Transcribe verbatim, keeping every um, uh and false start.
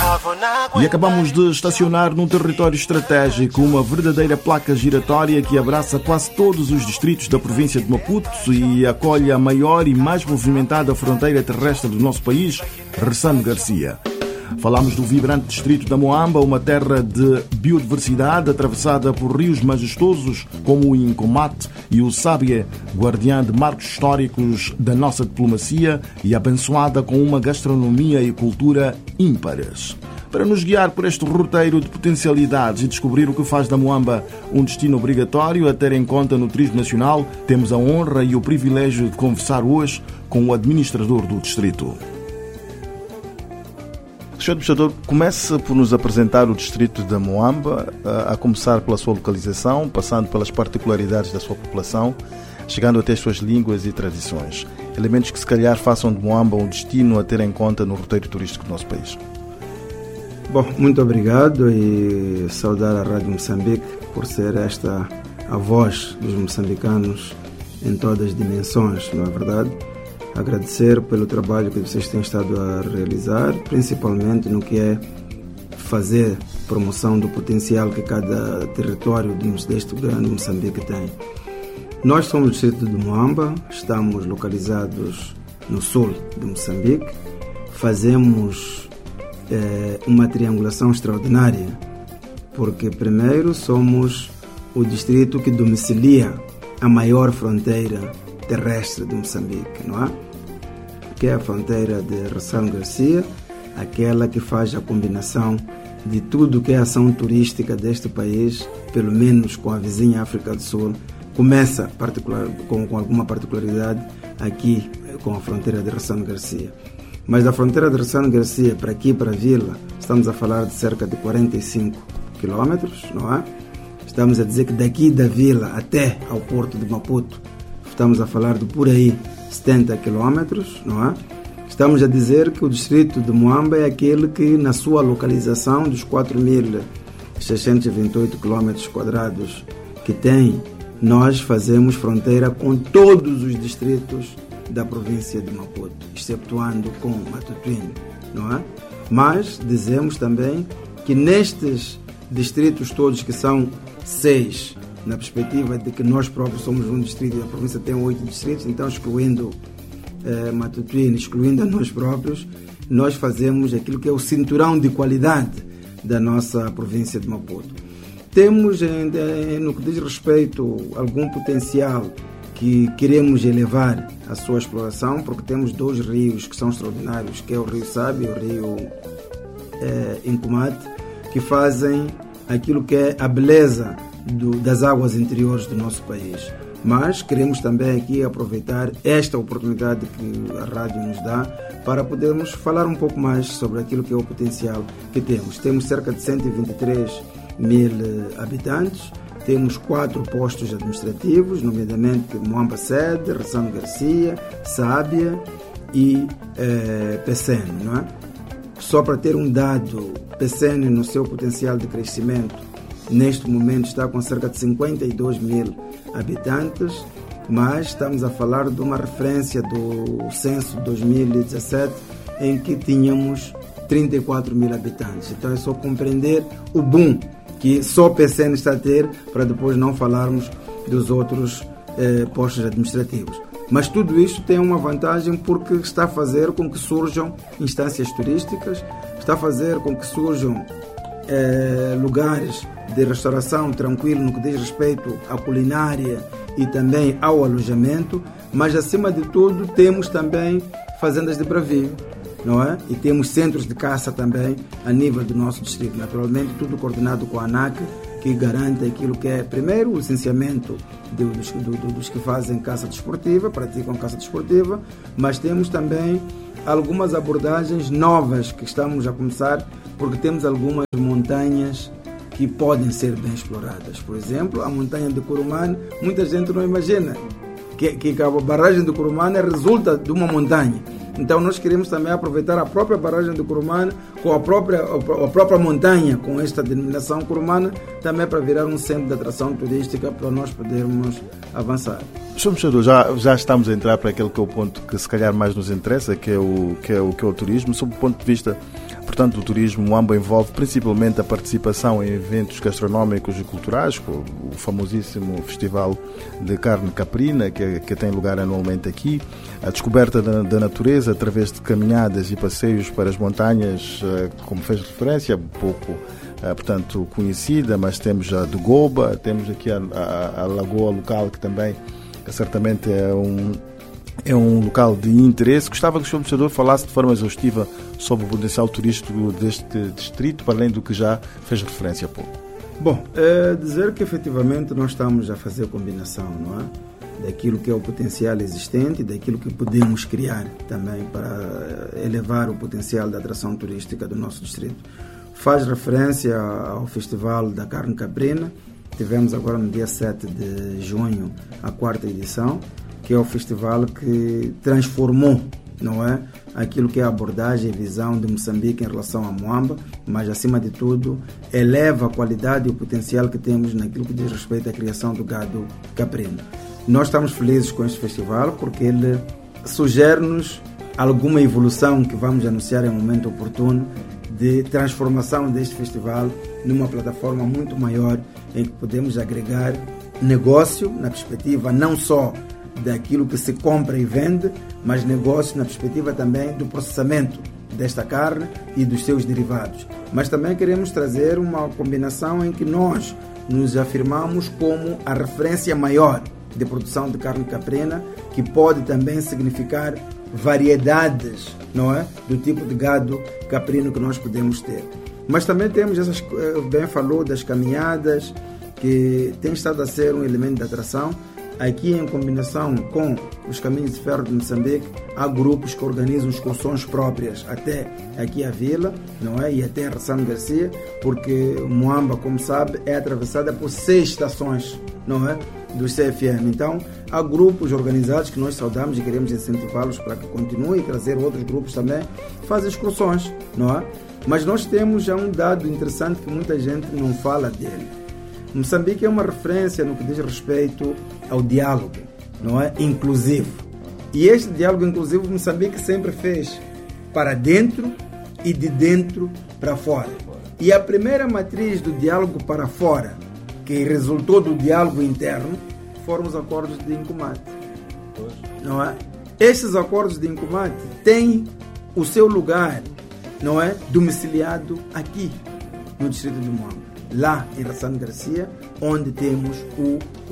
E acabamos de estacionar num território estratégico, uma verdadeira placa giratória que abraça quase todos os distritos da província de Maputo e acolhe a maior e mais movimentada fronteira terrestre do nosso país, Ressano Garcia. Falamos do vibrante distrito da Moamba, uma terra de biodiversidade atravessada por rios majestosos como o Incomate e o Sábia, guardiã de marcos históricos da nossa diplomacia e abençoada com uma gastronomia e cultura ímpares. Para nos guiar por este roteiro de potencialidades e descobrir o que faz da Moamba um destino obrigatório a ter em conta no turismo nacional, temos a honra e o privilégio de conversar hoje com o administrador do distrito. senhor Administrador, comece por nos apresentar o distrito da Moamba, a começar pela sua localização, passando pelas particularidades da sua população, chegando até as suas línguas e tradições. Elementos que se calhar façam de Moamba um destino a ter em conta no roteiro turístico do nosso país. Bom, muito obrigado e saudar a Rádio Moçambique por ser esta a voz dos moçambicanos em todas as dimensões, não é verdade? Agradecer pelo trabalho que vocês têm estado a realizar, principalmente no que é fazer promoção do potencial que cada território deste grande Moçambique tem. Nós somos o distrito de Moamba, estamos localizados no sul de Moçambique, fazemos eh, uma triangulação extraordinária, porque primeiro somos o distrito que domicilia a maior fronteira terrestre de Moçambique, não é? Que é a fronteira de Ressano Garcia, aquela que faz a combinação de tudo que é ação turística deste país, pelo menos com a vizinha África do Sul, começa particular, com, com alguma particularidade aqui com a fronteira de Ressano Garcia. Mas da fronteira de Ressano Garcia para aqui, para a vila, estamos a falar de cerca de quarenta e cinco quilómetros, não é? Estamos a dizer que daqui da vila até ao porto de Maputo, estamos a falar de por aí setenta quilómetros, não é? Estamos a dizer que o distrito de Moamba é aquele que, na sua localização dos quatro mil seiscentos e vinte e oito quilómetros quadrados que tem, nós fazemos fronteira com todos os distritos da província de Maputo, exceptuando com Matutuíne, não é? Mas dizemos também que nestes distritos todos, que são seis, na perspectiva de que nós próprios somos um distrito e a província tem oito distritos, então excluindo eh, Matutuíne, excluindo a nós próprios, nós fazemos aquilo que é o cinturão de qualidade da nossa província de Maputo. Temos, em, em, no que diz respeito a algum potencial que queremos elevar a sua exploração, porque temos dois rios que são extraordinários, que é o Rio Sábia e o Rio eh, Incomate, que fazem aquilo que é a beleza Do, das águas interiores do nosso país. Mas queremos também aqui aproveitar esta oportunidade que a rádio nos dá para podermos falar um pouco mais sobre aquilo que é o potencial que temos. Temos cerca de cento e vinte e três mil habitantes, temos quatro postos administrativos, nomeadamente Moamba Sede, Ressano Garcia, Sábia e eh, Pecém, não é? Só para ter um dado, Pecém no seu potencial de crescimento neste momento está com cerca de cinquenta e dois mil habitantes, mas estamos a falar de uma referência do censo de dois mil e dezassete em que tínhamos trinta e quatro mil habitantes. Então é só compreender o boom que só P C N está a ter, para depois não falarmos dos outros eh, postos administrativos. Mas tudo isto tem uma vantagem porque está a fazer com que surjam instâncias turísticas, está a fazer com que surjam eh, lugares de restauração tranquilo no que diz respeito à culinária e também ao alojamento, mas acima de tudo temos também fazendas de bravio, não é? E temos centros de caça também a nível do nosso distrito, naturalmente tudo coordenado com a ANAC, que garante aquilo que é, primeiro, o licenciamento dos, do, dos que fazem caça desportiva, praticam caça desportiva, mas temos também algumas abordagens novas que estamos a começar, porque temos algumas montanhas que podem ser bem exploradas. Por exemplo, a montanha de Curumane, muita gente não imagina que, que a barragem de Curumane resulta de uma montanha. Então nós queremos também aproveitar a própria barragem de Curumane com a própria, a própria montanha, com esta denominação Curumane, também para virar um centro de atração turística para nós podermos avançar. senhor Administrador, já, já estamos a entrar para aquele que é o ponto que se calhar mais nos interessa, que é o, que é o, que é o turismo, sob o ponto de vista portanto, do turismo, Moamba envolve principalmente a participação em eventos gastronómicos e culturais, como o famosíssimo Festival de Carne Caprina, que, que tem lugar anualmente aqui, a descoberta da, da natureza através de caminhadas e passeios para as montanhas, como fez referência, um pouco, portanto, conhecida, mas temos a de Goba, temos aqui a, a, a lagoa local, que também que certamente é um É um local de interesse. Gostava que o senhor Administrador falasse de forma exaustiva sobre o potencial turístico deste distrito, para além do que já fez referência há pouco. Bom, é dizer que efetivamente nós estamos a fazer a combinação, não é? Daquilo que é o potencial existente e daquilo que podemos criar também para elevar o potencial da atração turística do nosso distrito. Faz referência ao Festival da Carne Caprina. Tivemos agora no dia sete de junho a quarta edição, que é o festival que transformou, não é, aquilo que é a abordagem e visão de Moçambique em relação a Moamba, mas acima de tudo eleva a qualidade e o potencial que temos naquilo que diz respeito à criação do gado caprino. Nós estamos felizes com este festival porque ele sugere-nos alguma evolução que vamos anunciar em um momento oportuno, de transformação deste festival numa plataforma muito maior, em que podemos agregar negócio na perspectiva não só daquilo que se compra e vende, mas negócio na perspectiva também do processamento desta carne e dos seus derivados. Mas também queremos trazer uma combinação em que nós nos afirmamos como a referência maior de produção de carne caprina, que pode também significar variedades, não é, do tipo de gado caprino que nós podemos ter. Mas também temos essas, bem falou das caminhadas, que tem estado a ser um elemento de atração. Aqui, em combinação com os Caminhos de Ferro de Moçambique, há grupos que organizam excursões próprias até aqui à vila, não é? E até Rassano Garcia, porque Moamba, como sabe, é atravessada por seis estações, não é? Do C F M. Então, há grupos organizados que nós saudamos e queremos incentivá-los para que continuem e trazer outros grupos também que fazem excursões, não é? Mas nós temos já um dado interessante que muita gente não fala dele. Moçambique é uma referência no que diz respeito ao diálogo, não é? Inclusivo. E este diálogo inclusivo Moçambique sempre fez para dentro e de dentro para fora. E a primeira matriz do diálogo para fora, que resultou do diálogo interno, foram os acordos de Incumate. Não é? Estes acordos de Incumate têm o seu lugar, não é, domiciliado aqui no distrito de Moamba, lá em Rassano Garcia, onde temos o